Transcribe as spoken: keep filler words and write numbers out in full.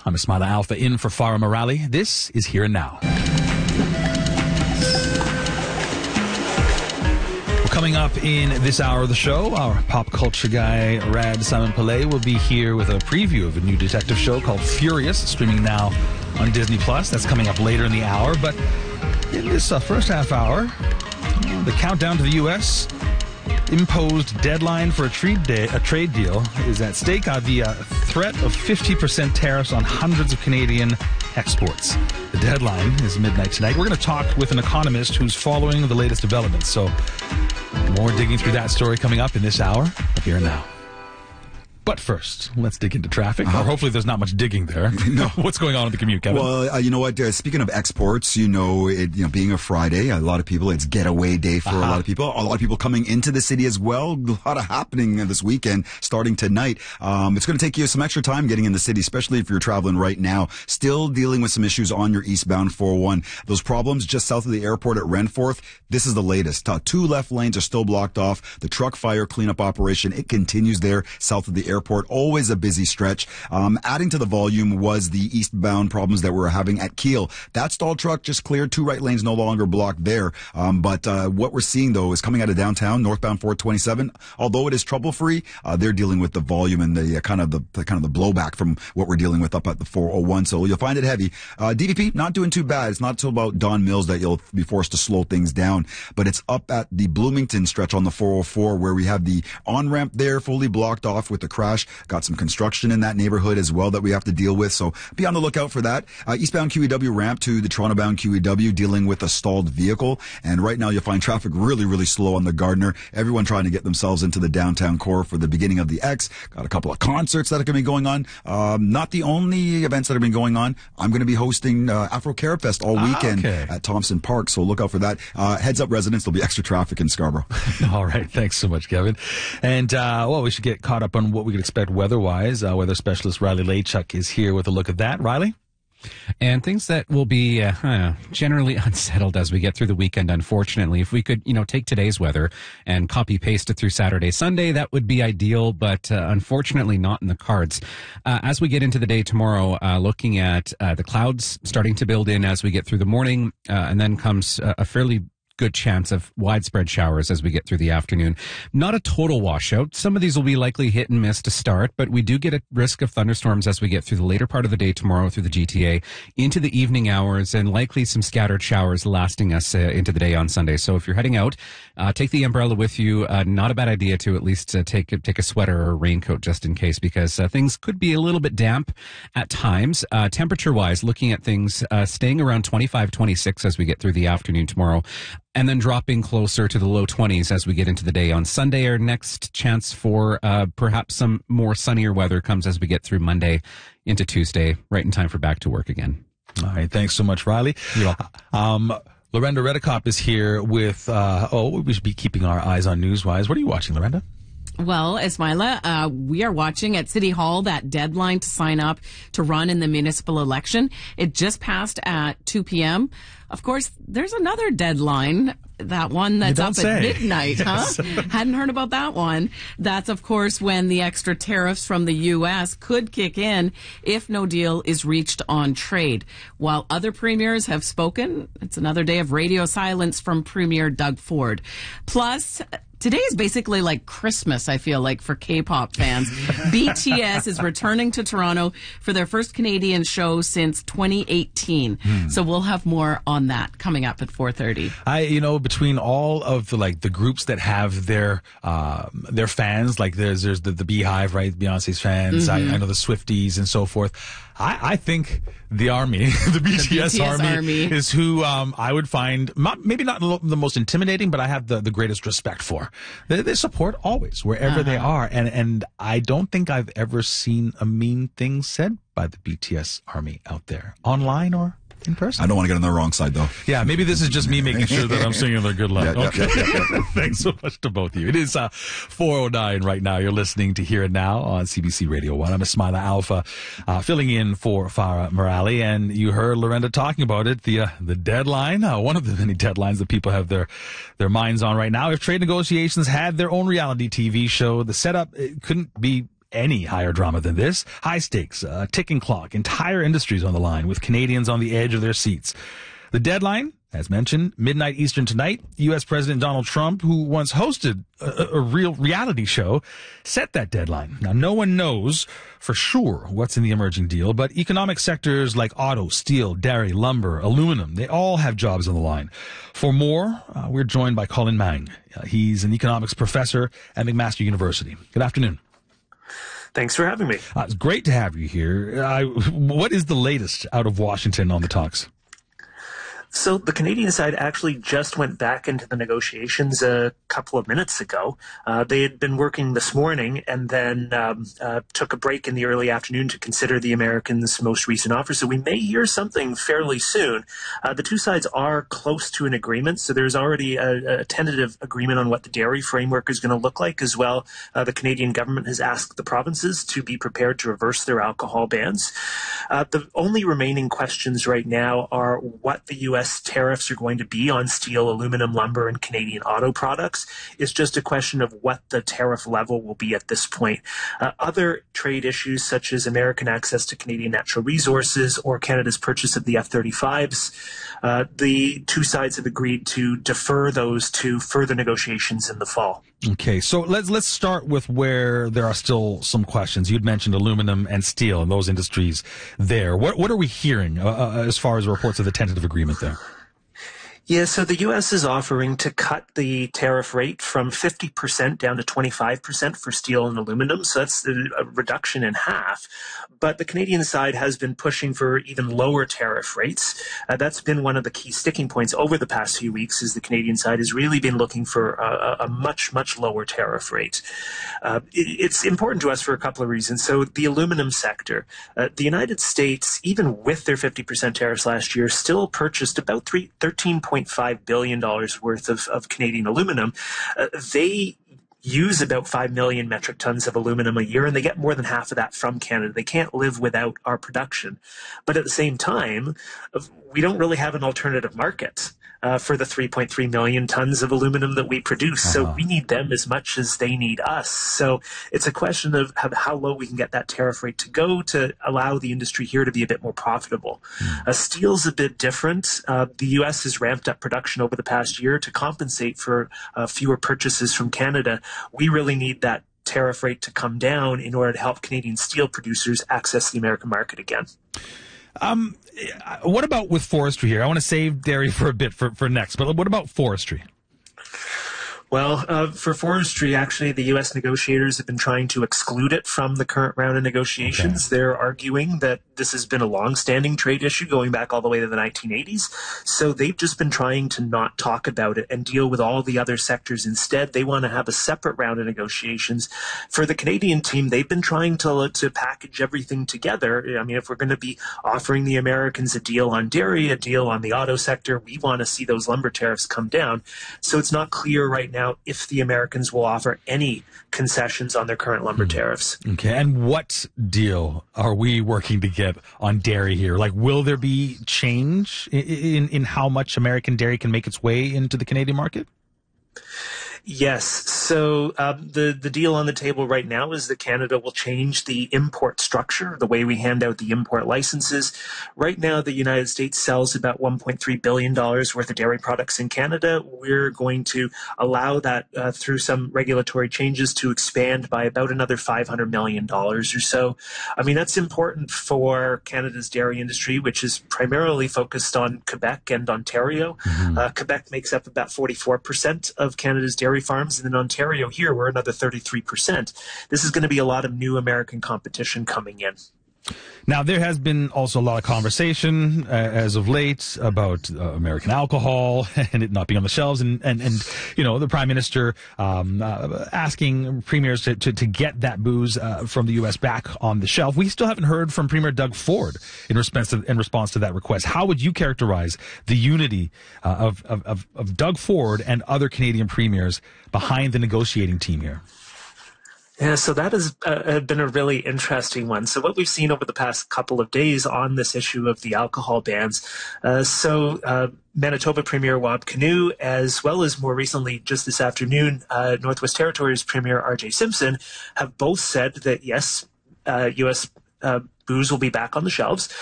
I'm Ismaila Alfa in for Farah Morali. This is Here and Now. Coming up in this hour of the show, our pop culture guy, Rad Simon Pillay, will be here with a preview of a new detective show called Furious, streaming now on Disney Plus. That's coming up later in the hour. But in this uh, first half hour, the countdown to the U S imposed deadline for a trade, day, a trade deal is at stake. Uh, the uh, threat of fifty percent tariffs on hundreds of Canadian exports. The deadline is midnight tonight. We're going to talk with an economist who's following the latest developments. So more digging through that story coming up in this hour of Here and Now. But first, let's dig into traffic. Uh-huh. Or hopefully there's not much digging there. No. What's going on with the commute, Kevin? Well, uh, you know what? Uh, speaking of exports, you know, it, you know, being a Friday, a lot of people, it's getaway day for uh-huh. a lot of people. A lot of people coming into the city as well. A lot of happening this weekend, starting tonight. Um, it's going to take you some extra time getting in the city, especially if you're traveling right now. Still dealing with some issues on your eastbound four oh one. Those problems just south of the airport at Renforth, this is the latest. Uh, two left lanes are still blocked off. The truck fire cleanup operation, it continues there south of the airport. Always a busy stretch. Um, adding to the volume was the eastbound problems that we were having at Kiel. That stalled truck just cleared. Two right lanes no longer blocked there. Um, but uh, what we're seeing, though, is coming out of downtown, northbound four twenty-seven. Although it is trouble-free, uh, they're dealing with the volume and the uh, kind of the, the kind of the blowback from what we're dealing with up at the four oh one. So you'll find it heavy. Uh, D V P, not doing too bad. It's not until about Don Mills that you'll be forced to slow things down. But it's up at the Bloomington stretch on the four oh four where we have the on-ramp there fully blocked off with the crash. Got some construction in that neighborhood as well that we have to deal with. So be on the lookout for that. Uh, eastbound Q E W ramp to the Toronto-bound Q E W dealing with a stalled vehicle. And right now you'll find traffic really, really slow on the Gardner. Everyone trying to get themselves into the downtown core for the beginning of the X. Got a couple of concerts that are going to be going on. Um, not the only events that have been going on. I'm going to be hosting uh, Afro Carib Fest all weekend ah, okay. at Thompson Park. So look out for that. Uh, heads up, residents, there'll be extra traffic in Scarborough. All right. Thanks so much, Kevin. And, uh, well, we should get caught up on what we can expect weather-wise. Uh, weather specialist Riley Lachuk is here with a look at that. Riley? And things that will be uh, generally unsettled as we get through the weekend, unfortunately. If we could, you know, take today's weather and copy paste it through Saturday, Sunday, that would be ideal, but uh, unfortunately not in the cards. Uh, as we get into the day tomorrow, uh, looking at uh, the clouds starting to build in as we get through the morning, uh, and then comes a, a fairly good chance of widespread showers as we get through the afternoon. Not a total washout. Some of these will be likely hit and miss to start, but we do get a risk of thunderstorms as we get through the later part of the day tomorrow through the G T A into the evening hours, and likely some scattered showers lasting us uh, into the day on Sunday. So if you're heading out, uh, take the umbrella with you. Uh, not a bad idea to at least uh, take take a sweater or a raincoat just in case, because uh, things could be a little bit damp at times. Uh, temperature-wise, looking at things, uh, staying around twenty-five, twenty-six as we get through the afternoon tomorrow, and then dropping closer to the low twenties as we get into the day on Sunday. Our next chance for uh, perhaps some more sunnier weather comes as we get through Monday into Tuesday, right in time for back to work again. All right. Thanks so much, Riley. You're welcome. Um, Lorenda Redekop is here with, uh, oh, we should be keeping our eyes on Newswise. What are you watching, Lorenda? Well, Ismaila, uh, we are watching at City Hall that deadline to sign up to run in the municipal election. It just passed at two p.m. Of course, there's another deadline, that one that's up say. at midnight, yes. huh? Hadn't heard about that one. That's, of course, when the extra tariffs from the U S could kick in if no deal is reached on trade. While other premiers have spoken, it's another day of radio silence from Premier Doug Ford. Plus, today is basically like Christmas, I feel like, for K-pop fans. B T S is returning to Toronto for their first Canadian show since twenty eighteen. Hmm. So we'll have more on that coming up at four thirty. I, you know, between all of the, like, the groups that have their, uh, their fans, like there's, there's the, the Beehive, right? Beyonce's fans. Mm-hmm. I, I know the Swifties and so forth. I, I think the army, the B T S, the B T S army, army is who um, I would find not, maybe not the most intimidating, but I have the, the greatest respect for. They, they support always wherever uh-huh. they are, and and I don't think I've ever seen a mean thing said by the B T S army out there, online or in person. I don't want to get on the wrong side, though. Yeah, maybe this is just me making sure that I'm singing their good luck. Yeah, okay. yeah, yeah, yeah. Thanks so much to both of you. It is uh, four oh nine right now. You're listening to Here and Now on C B C Radio one. I'm Ismaila Alfa, uh, filling in for Farah Morali, and you heard Lorenda talking about it, the uh, the deadline, uh, one of the many deadlines that people have their, their minds on right now. If trade negotiations had their own reality T V show, the setup it couldn't be any higher drama than this. High stakes, a ticking clock, entire industries on the line with Canadians on the edge of their seats. The deadline, as mentioned, midnight Eastern tonight. U S President Donald Trump, who once hosted a, a real reality show, set that deadline. Now, no one knows for sure what's in the emerging deal, but economic sectors like auto, steel, dairy, lumber, aluminum, they all have jobs on the line. For more, uh, we're joined by Colin Mang. Uh, he's an economics professor at McMaster University. Good afternoon. Thanks for having me. Uh, it's great to have you here. Uh, what is the latest out of Washington on the talks? So the Canadian side actually just went back into the negotiations a couple of minutes ago. Uh, they had been working this morning and then um, uh, took a break in the early afternoon to consider the Americans' most recent offer. So we may hear something fairly soon. Uh, the two sides are close to an agreement. So there's already a, a tentative agreement on what the dairy framework is going to look like as well. Uh, the Canadian government has asked the provinces to be prepared to reverse their alcohol bans. Uh, the only remaining questions right now are what the U S tariffs are going to be on steel, aluminum, lumber, and Canadian auto products. It's just a question of what the tariff level will be at this point. Uh, other trade issues such as American access to Canadian natural resources or Canada's purchase of the F thirty-fives, uh, the two sides have agreed to defer those to further negotiations in the fall. Okay, so let's let's start with where there are still some questions. You'd mentioned aluminum and steel and those industries there. What what are we hearing uh, uh, as far as reports of the tentative agreement there? Yeah, so the U S is offering to cut the tariff rate from fifty percent down to twenty-five percent for steel and aluminum. So that's a reduction in half. But the Canadian side has been pushing for even lower tariff rates. Uh, that's been one of the key sticking points over the past few weeks, is the Canadian side has really been looking for a, a much, much lower tariff rate. Uh, it, it's important to us for a couple of reasons. So the aluminum sector, uh, the United States, even with their fifty percent tariffs last year, still purchased about thirteen point five billion dollars worth of, of Canadian aluminum. Uh, they use about five million metric tons of aluminum a year, and they get more than half of that from Canada. They can't live without our production. But at the same time, we don't really have an alternative market uh, for the three point three million tons of aluminum that we produce. Uh-huh. So we need them as much as they need us. So it's a question of how low we can get that tariff rate to go to allow the industry here to be a bit more profitable. Mm. Uh, steel's a bit different. Uh, the U S has ramped up production over the past year to compensate for uh, fewer purchases from Canada. We really need that tariff rate to come down in order to help Canadian steel producers access the American market again. Um, what about with forestry here? I want to save dairy for a bit for, for next, but what about forestry? Well, uh, for forestry, actually, the U S negotiators have been trying to exclude it from the current round of negotiations. Okay. They're arguing that this has been a long-standing trade issue going back all the way to the nineteen eighties. So they've just been trying to not talk about it and deal with all the other sectors instead. They want to have a separate round of negotiations. For the Canadian team, they've been trying to, to package everything together. I mean, if we're going to be offering the Americans a deal on dairy, a deal on the auto sector, we want to see those lumber tariffs come down. So it's not clear right now if the Americans will offer any concessions on their current lumber tariffs. Okay, and what deal are we working to get on dairy here? Like, will there be change in, in, in how much American dairy can make its way into the Canadian market? Yes. So um, the, the deal on the table right now is that Canada will change the import structure, the way we hand out the import licenses. Right now, the United States sells about one point three billion dollars worth of dairy products in Canada. We're going to allow that uh, through some regulatory changes to expand by about another five hundred million dollars or so. I mean, that's important for Canada's dairy industry, which is primarily focused on Quebec and Ontario. Mm-hmm. Uh, Quebec makes up about forty-four percent of Canada's dairy farms, and in Ontario here, we're another thirty-three percent. This is going to be a lot of new American competition coming in. Now, there has been also a lot of conversation uh, as of late about uh, American alcohol and it not being on the shelves, and, and, and you know, the Prime Minister um, uh, asking premiers to, to, to get that booze uh, from the U S back on the shelf. We still haven't heard from Premier Doug Ford in response to, in response to that request. How would you characterize the unity uh, of, of, of Doug Ford and other Canadian premiers behind the negotiating team here? Yeah, so that has uh, been a really interesting one. So what we've seen over the past couple of days on this issue of the alcohol bans, uh, so uh, Manitoba Premier Wab Kinew, as well as more recently just this afternoon, uh, Northwest Territories Premier R J Simpson have both said that, yes, uh, U S uh, booze will be back on the shelves,